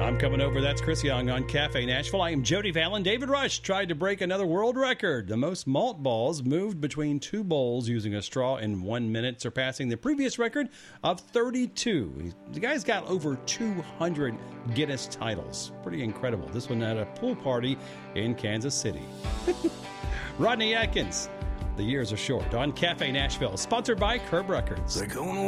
I'm coming over. That's Chris Young on Cafe Nashville. I am Jody Fallon. David Rush tried to break another world record. The most malt balls moved between two bowls using a straw in 1 minute, surpassing the previous record of 32. The guy's got over 200 Guinness titles. Pretty incredible. This one at a pool party in Kansas City. Rodney Atkins. The years are short on Cafe Nashville, sponsored by Curb Records.